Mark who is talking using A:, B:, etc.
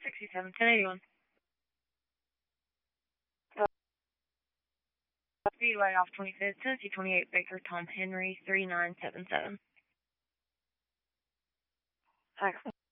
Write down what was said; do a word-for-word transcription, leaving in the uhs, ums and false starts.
A: sixty-seven, ten eighty-one. Speedway off twenty-fifth, Tennessee twenty-eight, Baker, Tom Henry, three nine seven seven.
B: Excellent.